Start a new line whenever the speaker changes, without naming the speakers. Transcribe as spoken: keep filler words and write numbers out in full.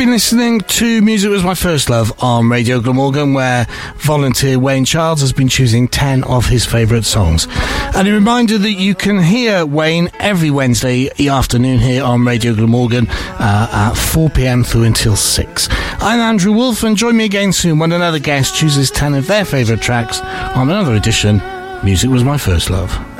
been listening to Music Was My First Love on Radio Glamorgan, where volunteer Wayne Childs has been choosing ten of his favourite songs. And a reminder that you can hear Wayne every Wednesday afternoon here on Radio Glamorgan uh, at four p.m. through until six. I'm Andrew Wolfe, and join me again soon when another guest chooses ten of their favourite tracks on another edition Music Was My First Love.